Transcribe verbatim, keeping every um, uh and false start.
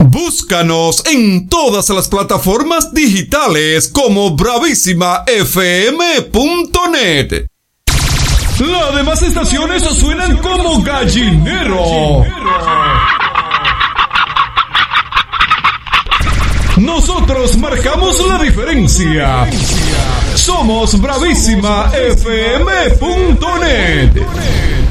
Búscanos en todas las plataformas digitales como bravísima f m punto net. Las demás estaciones suenan como gallinero. Nosotros marcamos la diferencia. Somos bravísima f m punto net.